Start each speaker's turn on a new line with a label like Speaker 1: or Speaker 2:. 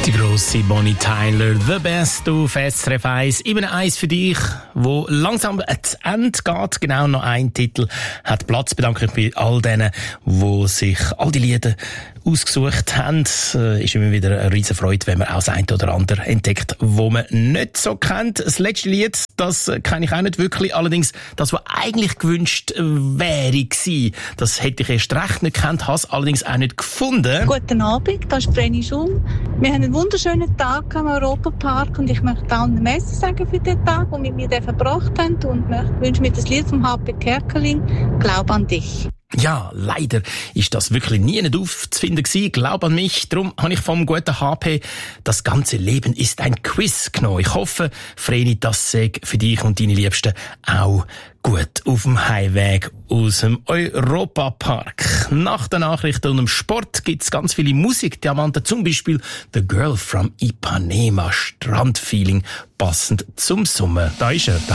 Speaker 1: Die grosse Bonnie Tyler, The Best auf SRF 1. Eben eins für dich, wo langsam ans Ende geht. Genau noch ein Titel hat Platz. Bedanke ich bei all denen, die sich all die Lieder ausgesucht haben. Ist immer wieder eine riesen Freude, wenn man auch das eine oder andere entdeckt, wo man nicht so kennt. Das letzte Lied, das kenne ich auch nicht wirklich. Allerdings, das, was eigentlich gewünscht wäre gewesen, das hätte ich erst recht nicht gekannt, habe es allerdings auch nicht gefunden.
Speaker 2: Guten Abend, das ist Vreni Schum. Wir haben einen wunderschönen Tag am Europapark und ich möchte allen Merci sagen für den Tag, den wir mit mir verbracht haben, und wünsche mir das Lied vom HP Kerkeling, «Glaub an dich».
Speaker 1: Ja, leider ist das wirklich nie nicht aufzufinden gewesen. Glaub an mich. Darum habe ich vom guten HP «Das ganze Leben ist ein Quiz» genommen. Ich hoffe, Vreni, das sei für dich und deine Liebsten auch gut auf dem Heimweg aus dem Europapark. Nach den Nachrichten und dem Sport gibt's ganz viele Musikdiamanten, zum Beispiel «The Girl from Ipanema», Strandfeeling, passend zum Sommer. Da ist er, der